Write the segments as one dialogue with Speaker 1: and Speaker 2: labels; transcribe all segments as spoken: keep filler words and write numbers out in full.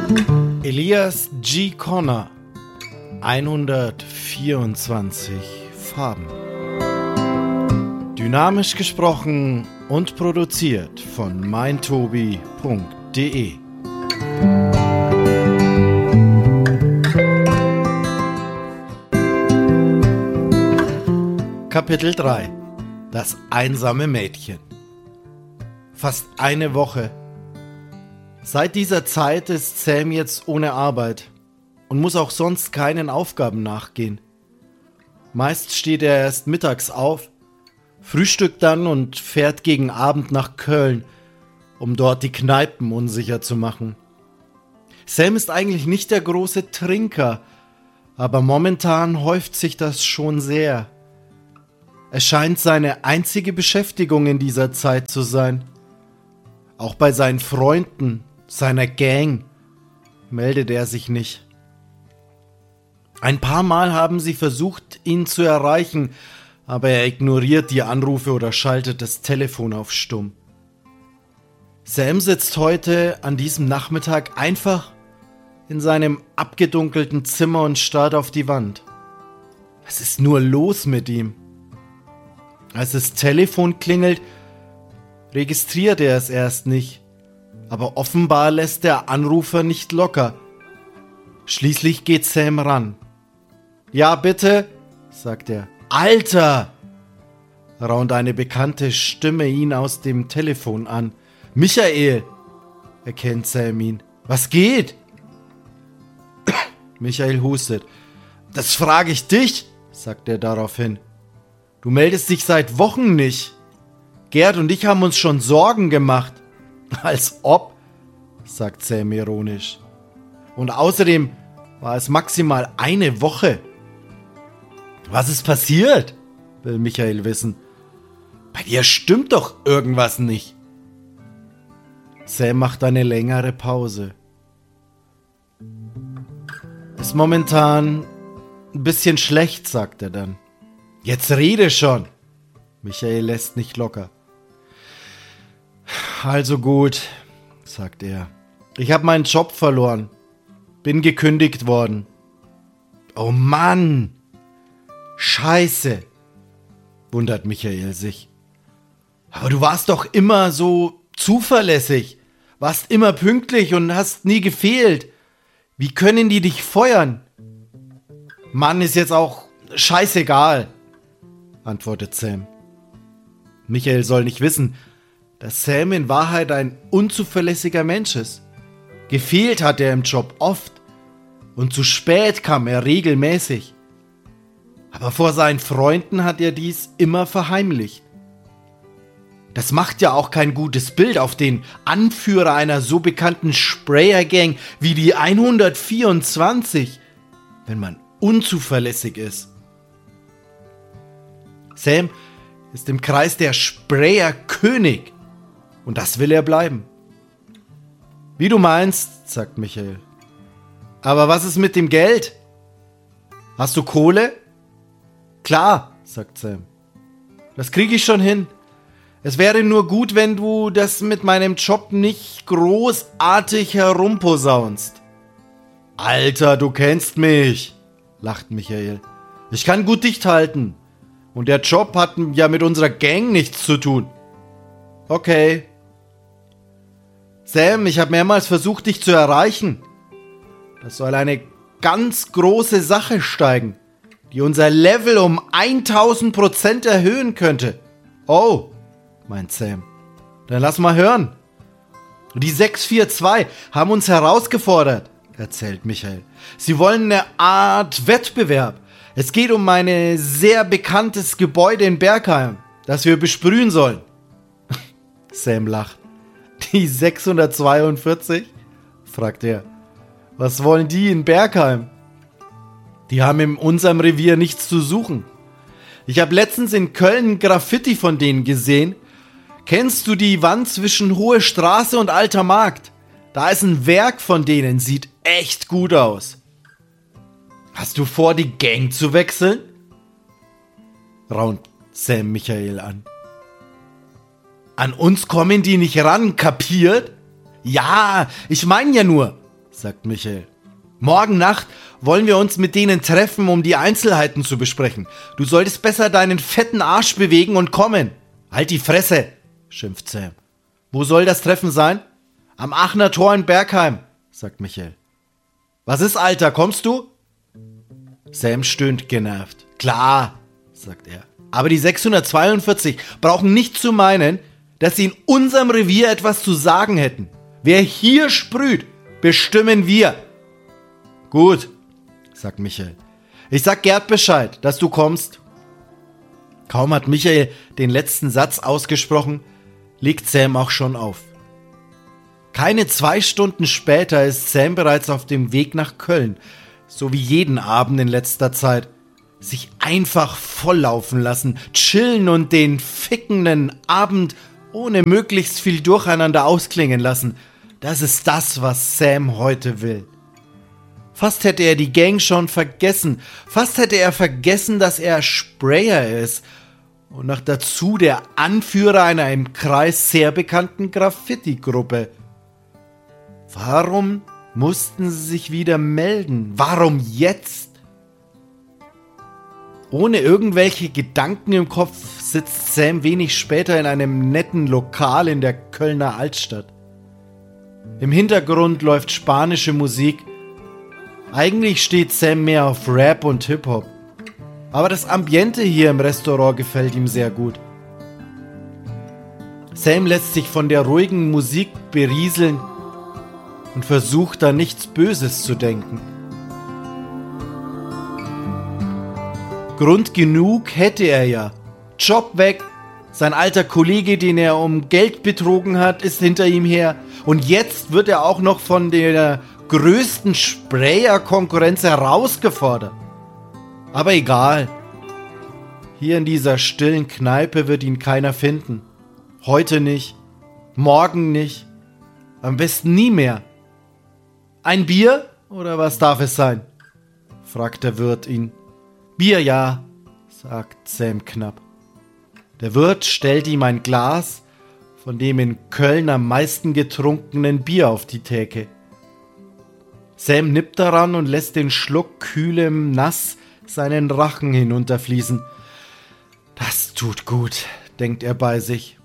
Speaker 1: Elias G. Connor, hundertvierundzwanzig Farben. Dynamisch gesprochen und produziert von meintobi punkt de. Kapitel drei. Das einsame Mädchen. Fast eine Woche. Seit dieser Zeit ist Sam jetzt ohne Arbeit und muss auch sonst keinen Aufgaben nachgehen. Meist steht er erst mittags auf, frühstückt dann und fährt gegen Abend nach Köln, um dort die Kneipen unsicher zu machen. Sam ist eigentlich nicht der große Trinker, aber momentan häuft sich das schon sehr. Es scheint seine einzige Beschäftigung in dieser Zeit zu sein. Auch bei seinen Freunden, seiner Gang, meldet er sich nicht. Ein paar Mal haben sie versucht, ihn zu erreichen, aber er ignoriert die Anrufe oder schaltet das Telefon auf Stumm. Sam sitzt heute an diesem Nachmittag einfach in seinem abgedunkelten Zimmer und starrt auf die Wand. Was ist nur los mit ihm? Als das Telefon klingelt, registriert er es erst nicht, aber offenbar lässt der Anrufer nicht locker. Schließlich geht Sam ran. »Ja, bitte?« sagt er. »Alter!« raunt eine bekannte Stimme ihn aus dem Telefon an. »Michael!« erkennt Sam ihn. »Was geht?« Michael hustet. »Das frage ich dich«, sagt er daraufhin. »Du meldest dich seit Wochen nicht. Gerd und ich haben uns schon Sorgen gemacht.« »Als ob«, sagt Sam ironisch. »Und außerdem war es maximal eine Woche.« »Was ist passiert?« will Michael wissen. »Bei dir stimmt doch irgendwas nicht.« Sam macht eine längere Pause. »Ist momentan ein bisschen schlecht«, sagt er dann. »Jetzt rede schon!« Michael lässt nicht locker. »Also gut«, sagt er. »Ich habe meinen Job verloren. Bin gekündigt worden.« »Oh Mann! Scheiße!« wundert Michael sich. »Aber du warst doch immer so zuverlässig, warst immer pünktlich und hast nie gefehlt. Wie können die dich feuern?« »Mann, ist jetzt auch scheißegal«, antwortet Sam. Michael soll nicht wissen, dass Sam in Wahrheit ein unzuverlässiger Mensch ist. Gefehlt hat er im Job oft und zu spät kam er regelmäßig. Aber vor seinen Freunden hat er dies immer verheimlicht. Das macht ja auch kein gutes Bild auf den Anführer einer so bekannten Sprayer-Gang wie die hundertvierundzwanzig, wenn man unzuverlässig ist. Sam ist im Kreis der Sprayer König und das will er bleiben. »Wie du meinst«, sagt Michael. »Aber was ist mit dem Geld? Hast du Kohle?« »Klar«, sagt Sam. »Das kriege ich schon hin. Es wäre nur gut, wenn du das mit meinem Job nicht großartig herumposaunst.« »Alter, du kennst mich«, lacht Michael. »Ich kann gut dicht halten. Und der Job hat ja mit unserer Gang nichts zu tun.« »Okay.« »Sam, ich habe mehrmals versucht, dich zu erreichen. Das soll eine ganz große Sache steigen, die unser Level um tausend Prozent erhöhen könnte.« »Oh«, meint Sam. »Dann lass mal hören.« »Die sechs vier zwei haben uns herausgefordert«, erzählt Michael. »Sie wollen eine Art Wettbewerb. Es geht um ein sehr bekanntes Gebäude in Bergheim, das wir besprühen sollen.« Sam lacht. »Die sechshundertzweiundvierzig?« fragt er. »Was wollen die in Bergheim?« »Die haben in unserem Revier nichts zu suchen. Ich habe letztens in Köln ein Graffiti von denen gesehen. Kennst du die Wand zwischen Hohe Straße und Alter Markt? Da ist ein Werk von denen, sieht echt gut aus.« »Hast du vor, die Gang zu wechseln?« raunt Sam Michael an. »An uns kommen die nicht ran, kapiert?« »Ja, ich meine ja nur«, sagt Michael. Morgen Nacht wollen wir uns mit denen treffen, um die Einzelheiten zu besprechen. Du solltest besser deinen fetten Arsch bewegen und kommen. Halt die Fresse, schimpft Sam. Wo soll das Treffen sein? Am Aachener Tor in Bergheim, sagt Michael. Was ist, Alter, kommst du? Sam stöhnt genervt. Klar, sagt er. Aber die sechshundertzweiundvierzig brauchen nicht zu meinen, dass sie in unserem Revier etwas zu sagen hätten. Wer hier sprüht, bestimmen wir. Gut, sagt Michael. Ich sag Gerd Bescheid, dass du kommst. Kaum hat Michael den letzten Satz ausgesprochen, legt Sam auch schon auf. Keine zwei Stunden später ist Sam bereits auf dem Weg nach Köln, so wie jeden Abend in letzter Zeit. Sich einfach volllaufen lassen, chillen und den fickenden Abend ohne möglichst viel Durcheinander ausklingen lassen. Das ist das, was Sam heute will. Fast hätte er die Gang schon vergessen. Fast hätte er vergessen, dass er Sprayer ist und noch dazu der Anführer einer im Kreis sehr bekannten Graffiti-Gruppe. Warum mussten sie sich wieder melden? Warum jetzt? Ohne irgendwelche Gedanken im Kopf sitzt Sam wenig später in einem netten Lokal in der Kölner Altstadt. Im Hintergrund läuft spanische Musik. Eigentlich steht Sam mehr auf Rap und Hip-Hop. Aber das Ambiente hier im Restaurant gefällt ihm sehr gut. Sam lässt sich von der ruhigen Musik berieseln und versucht an nichts Böses zu denken. Grund genug hätte er ja. Job weg, sein alter Kollege, den er um Geld betrogen hat, ist hinter ihm her. Und jetzt wird er auch noch von der größten Sprayer-Konkurrenz herausgefordert. Aber egal. Hier in dieser stillen Kneipe wird ihn keiner finden. Heute nicht, morgen nicht, am besten nie mehr. Ein Bier oder was darf es sein? Fragt der Wirt ihn. Bier, ja, sagt Sam knapp. Der Wirt stellt ihm ein Glas von dem in Köln am meisten getrunkenen Bier auf die Theke. Sam nippt daran und lässt den Schluck kühlem Nass seinen Rachen hinunterfließen. Das tut gut, denkt er bei sich.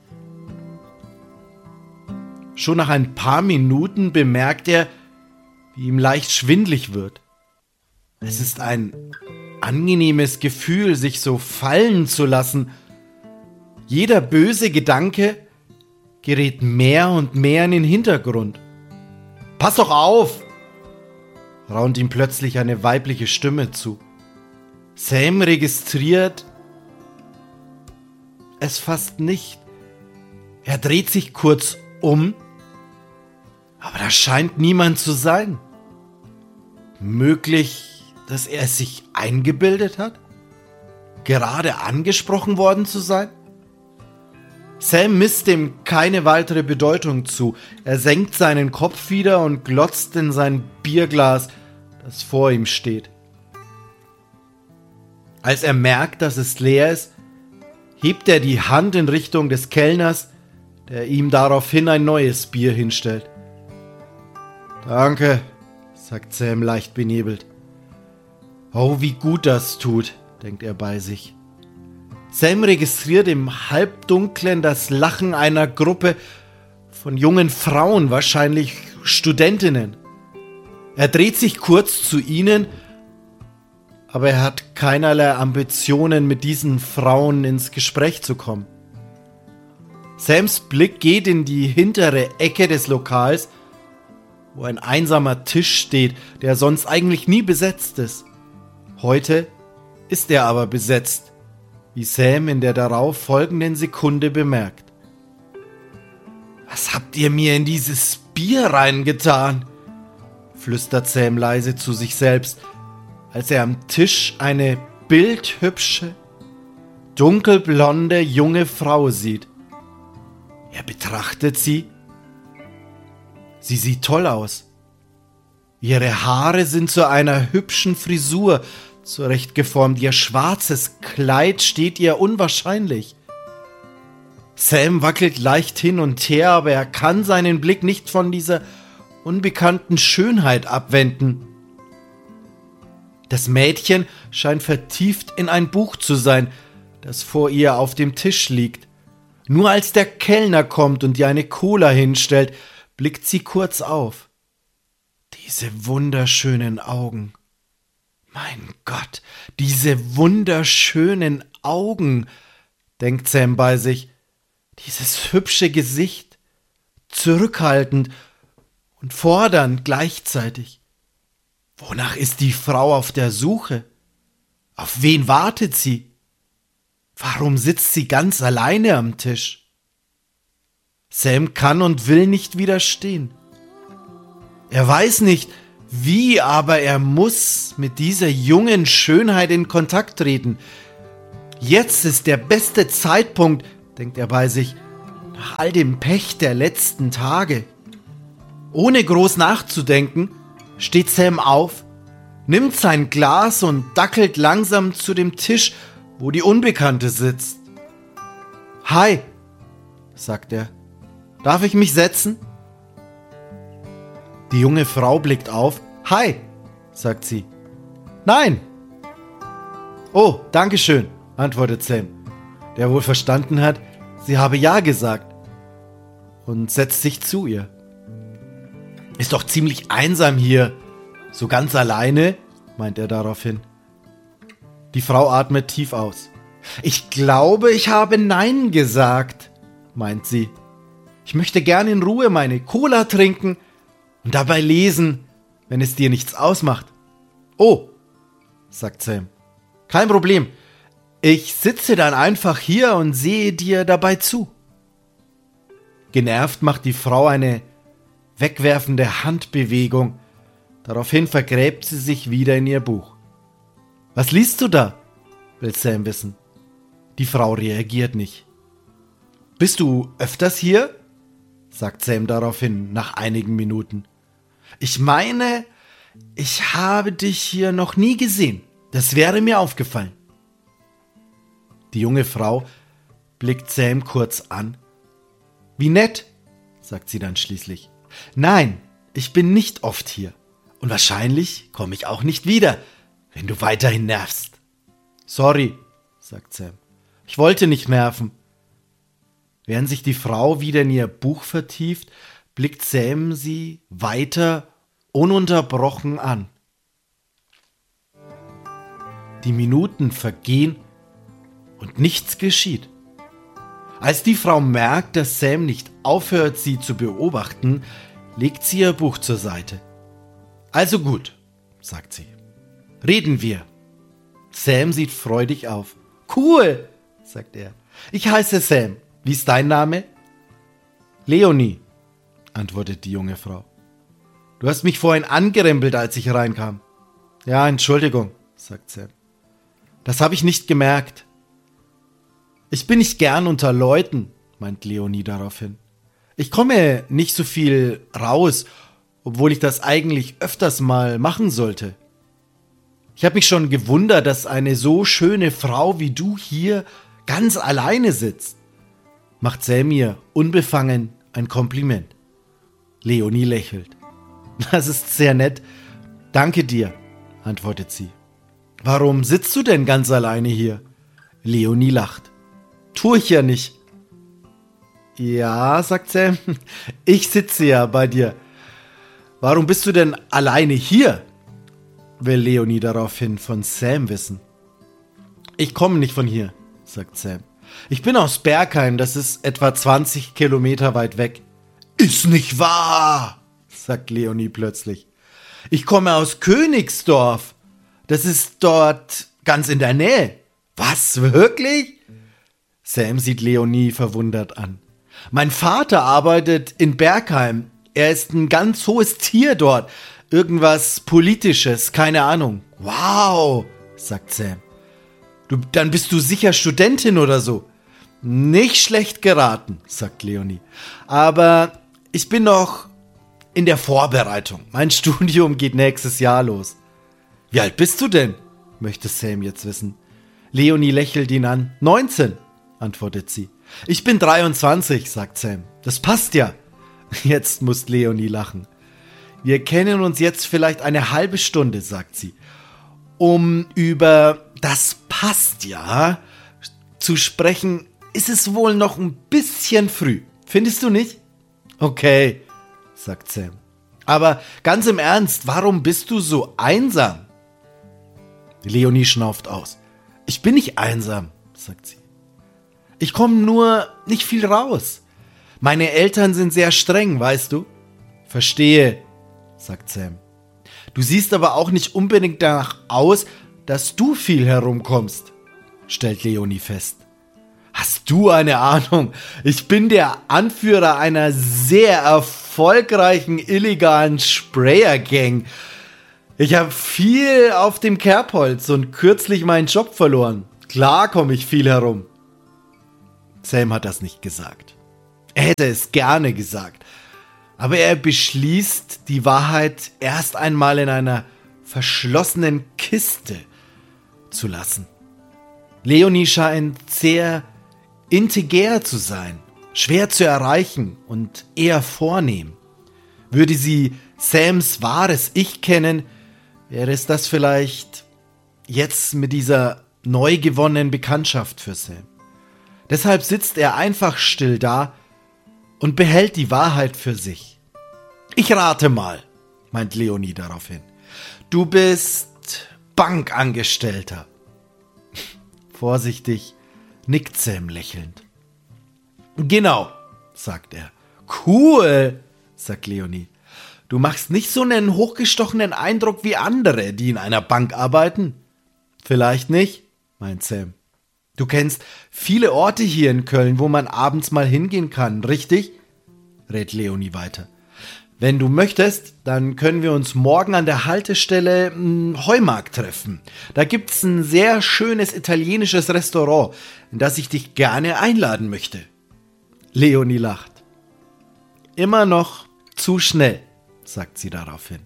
Speaker 1: Schon nach ein paar Minuten bemerkt er, wie ihm leicht schwindlig wird. Es ist ein angenehmes Gefühl, sich so fallen zu lassen. Jeder böse Gedanke gerät mehr und mehr in den Hintergrund. Pass doch auf! Raunt ihm plötzlich eine weibliche Stimme zu. Sam registriert es fast nicht. Er dreht sich kurz um, aber da scheint niemand zu sein. Möglich, dass er es sich eingebildet hat? Gerade angesprochen worden zu sein? Sam misst dem keine weitere Bedeutung zu. Er senkt seinen Kopf wieder und glotzt in sein Bierglas, das vor ihm steht. Als er merkt, dass es leer ist, hebt er die Hand in Richtung des Kellners, der ihm daraufhin ein neues Bier hinstellt. Danke, sagt Sam leicht benebelt. Oh, wie gut das tut, denkt er bei sich. Sam registriert im Halbdunklen das Lachen einer Gruppe von jungen Frauen, wahrscheinlich Studentinnen. Er dreht sich kurz zu ihnen, aber er hat keinerlei Ambitionen, mit diesen Frauen ins Gespräch zu kommen. Sams Blick geht in die hintere Ecke des Lokals, wo ein einsamer Tisch steht, der sonst eigentlich nie besetzt ist. Heute ist er aber besetzt, wie Sam in der darauf folgenden Sekunde bemerkt. Was habt ihr mir in dieses Bier reingetan? Flüstert Sam leise zu sich selbst, als er am Tisch eine bildhübsche, dunkelblonde junge Frau sieht. Er betrachtet sie. Sie sieht toll aus. Ihre Haare sind zu einer hübschen Frisur zurechtgeformt. Ihr schwarzes Kleid steht ihr unwahrscheinlich. Sam wackelt leicht hin und her, aber er kann seinen Blick nicht von dieser unbekannten Schönheit abwenden. Das Mädchen scheint vertieft in ein Buch zu sein, das vor ihr auf dem Tisch liegt. Nur als der Kellner kommt und ihr eine Cola hinstellt, blickt sie kurz auf. Diese wunderschönen Augen. Mein Gott, diese wunderschönen Augen, denkt Sam bei sich. Dieses hübsche Gesicht, zurückhaltend und fordernd gleichzeitig. Wonach ist die Frau auf der Suche? Auf wen wartet sie? Warum sitzt sie ganz alleine am Tisch? Sam kann und will nicht widerstehen. Er weiß nicht, wie, aber er muss mit dieser jungen Schönheit in Kontakt treten. Jetzt ist der beste Zeitpunkt, denkt er bei sich, nach all dem Pech der letzten Tage. Ohne groß nachzudenken, steht Sam auf, nimmt sein Glas und dackelt langsam zu dem Tisch, wo die Unbekannte sitzt. »Hi«, sagt er, »darf ich mich setzen?« Die junge Frau blickt auf. »Hi«, sagt sie. »Nein.« »Oh, danke schön«, antwortet Sam, der wohl verstanden hat, sie habe ja gesagt, und setzt sich zu ihr. »Ist doch ziemlich einsam hier, so ganz alleine«, meint er daraufhin. Die Frau atmet tief aus. »Ich glaube, ich habe Nein gesagt«, meint sie. »Ich möchte gern in Ruhe meine Cola trinken und dabei lesen, wenn es dir nichts ausmacht.« »Oh«, sagt Sam, »kein Problem. Ich sitze dann einfach hier und sehe dir dabei zu.« Genervt macht die Frau eine wegwerfende Handbewegung. Daraufhin vergräbt sie sich wieder in ihr Buch. »Was liest du da?«, will Sam wissen. Die Frau reagiert nicht. »Bist du öfters hier?«, sagt Sam daraufhin nach einigen Minuten. »Ich meine, ich habe dich hier noch nie gesehen. Das wäre mir aufgefallen.« Die junge Frau blickt Sam kurz an. »Wie nett«, sagt sie dann schließlich. »Nein, ich bin nicht oft hier. Und wahrscheinlich komme ich auch nicht wieder, wenn du weiterhin nervst.« »Sorry«, sagt Sam. »Ich wollte nicht nerven.« Während sich die Frau wieder in ihr Buch vertieft, blickt Sam sie weiter ununterbrochen an. Die Minuten vergehen und nichts geschieht. Als die Frau merkt, dass Sam nicht aufhört, sie zu beobachten, legt sie ihr Buch zur Seite. »Also gut«, sagt sie. »Reden wir.« Sam sieht freudig auf. »Cool«, sagt er. »Ich heiße Sam. Wie ist dein Name?« »Leonie«, antwortet die junge Frau. »Du hast mich vorhin angerempelt, als ich reinkam.« »Ja, Entschuldigung«, sagt Sam. »Das habe ich nicht gemerkt.« »Ich bin nicht gern unter Leuten«, meint Leonie daraufhin. »Ich komme nicht so viel raus, obwohl ich das eigentlich öfters mal machen sollte. Ich habe mich schon gewundert, dass eine so schöne Frau wie du hier ganz alleine sitzt«, macht Sam ihr unbefangen ein Kompliment. Leonie lächelt. »Das ist sehr nett. Danke dir«, antwortet sie. »Warum sitzt du denn ganz alleine hier?« Leonie lacht. »Tue ich ja nicht.« »Ja«, sagt Sam, »ich sitze ja bei dir. Warum bist du denn alleine hier?«, will Leonie daraufhin von Sam wissen. »Ich komme nicht von hier«, sagt Sam. »Ich bin aus Bergheim, das ist etwa zwanzig Kilometer weit weg.« »Ist nicht wahr«, sagt Leonie plötzlich. »Ich komme aus Königsdorf. Das ist dort ganz in der Nähe.« »Was, wirklich?« Sam sieht Leonie verwundert an. »Mein Vater arbeitet in Bergheim. Er ist ein ganz hohes Tier dort. Irgendwas Politisches, keine Ahnung.« »Wow«, sagt Sam. Du, dann bist du sicher Studentin oder so.« »Nicht schlecht geraten«, sagt Leonie. »Aber ich bin noch in der Vorbereitung. Mein Studium geht nächstes Jahr los.« »Wie alt bist du denn?«, möchte Sam jetzt wissen. Leonie lächelt ihn an. »neunzehn«, antwortet sie. »Ich bin dreiundzwanzig«, sagt Sam. »Das passt ja.« Jetzt muss Leonie lachen. wir kennen uns jetzt vielleicht eine halbe Stunde, sagt sie, um über das passt ja zu sprechen, ist es wohl noch ein bisschen früh. Findest du nicht? Okay, sagt Sam. Aber ganz im Ernst, warum bist du so einsam? Leonie schnauft aus. Ich bin nicht einsam, sagt sie. Ich komme nur nicht viel raus. Meine Eltern sind sehr streng, weißt du? Verstehe, sagt Sam. Du siehst aber auch nicht unbedingt danach aus, dass du viel herumkommst, stellt Leonie fest. Hast du eine Ahnung? Ich bin der Anführer einer sehr erfolgreichen illegalen Sprayer-Gang. Ich habe viel auf dem Kerbholz und kürzlich meinen Job verloren. Klar komme ich viel herum. Sam hat das nicht gesagt. Er hätte es gerne gesagt. Aber er beschließt, die Wahrheit erst einmal in einer verschlossenen Kiste zu lassen. Leonie scheint sehr integer zu sein, schwer zu erreichen und eher vornehm. Würde sie Sams wahres Ich kennen, wäre es das vielleicht jetzt mit dieser neu gewonnenen Bekanntschaft für Sam. Deshalb sitzt er einfach still da und behält die Wahrheit für sich. Ich rate mal, meint Leonie daraufhin. Du bist Bankangestellter. Vorsichtig nickt Sam lächelnd. Genau, sagt er. Cool, sagt Leonie. Du machst nicht so einen hochgestochenen Eindruck wie andere, die in einer Bank arbeiten. Vielleicht nicht, meint Sam. Du kennst viele Orte hier in Köln, wo man abends mal hingehen kann, richtig? Rät Leonie weiter. Wenn du möchtest, dann können wir uns morgen an der Haltestelle m, Heumarkt treffen. Da gibt's ein sehr schönes italienisches Restaurant, in das ich dich gerne einladen möchte. Leonie lacht. Immer noch zu schnell, sagt sie daraufhin.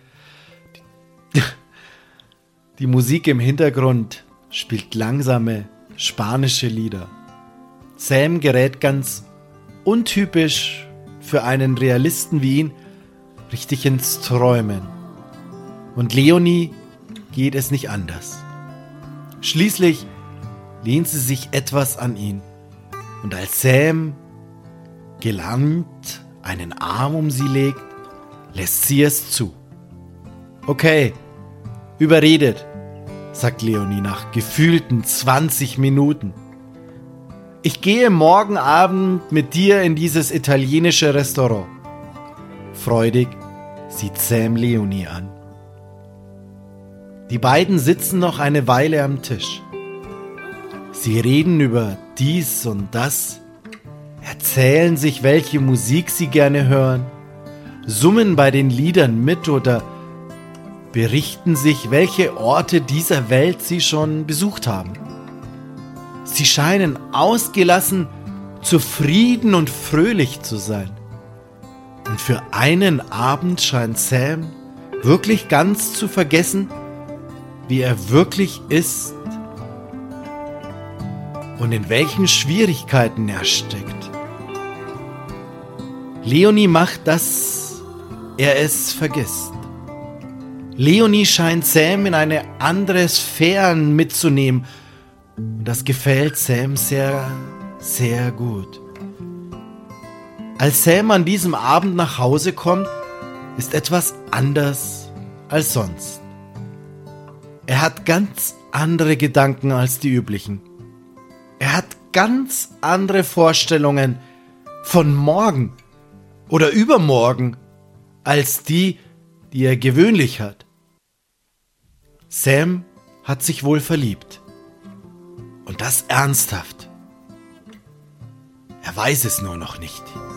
Speaker 1: Die, die Musik im Hintergrund spielt langsame spanische Lieder. Sam gerät ganz untypisch für einen Realisten wie ihn richtig ins Träumen. Und Leonie geht es nicht anders. Schließlich lehnt sie sich etwas an ihn. Und als Sam gelangt einen Arm um sie legt, lässt sie es zu. Okay, überredet, sagt Leonie nach gefühlten zwanzig Minuten. Ich gehe morgen Abend mit dir in dieses italienische Restaurant. Freudig sieht Sam Leonie an. Die beiden sitzen noch eine Weile am Tisch. Sie reden über dies und das, erzählen sich, welche Musik sie gerne hören, summen bei den Liedern mit oder berichten sich, welche Orte dieser Welt sie schon besucht haben. Sie scheinen ausgelassen, zufrieden und fröhlich zu sein. Und für einen Abend scheint Sam wirklich ganz zu vergessen, wie er wirklich ist und in welchen Schwierigkeiten er steckt. Leonie macht, dass er es vergisst. Leonie scheint Sam in eine andere Sphäre mitzunehmen. Und das gefällt Sam sehr, sehr gut. Als Sam an diesem Abend nach Hause kommt, ist etwas anders als sonst. Er hat ganz andere Gedanken als die üblichen. Er hat ganz andere Vorstellungen von morgen oder übermorgen als die, die er gewöhnlich hat. Sam hat sich wohl verliebt. Und das ernsthaft. Er weiß es nur noch nicht.